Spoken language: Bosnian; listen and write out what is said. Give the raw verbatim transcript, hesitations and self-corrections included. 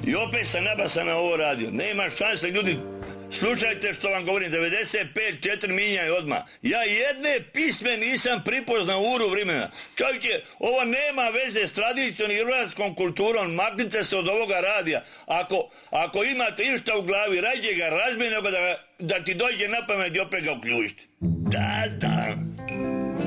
I opet sam nabasan na ovo radio. Nema šanse, ljudi, slušajte što vam govorim, devedeset pet četiri minjaj odmah. Ja jedne pisme nisam pripoznao u uru vremena. Čovječe, ovo nema veze s tradicijom i hrvatskom kulturom, maknite se od ovoga radija. Ako, ako imate išta u glavi, rađe ga razbij nego da, da ti dođe na pamet i opet ga uključite. Da, da.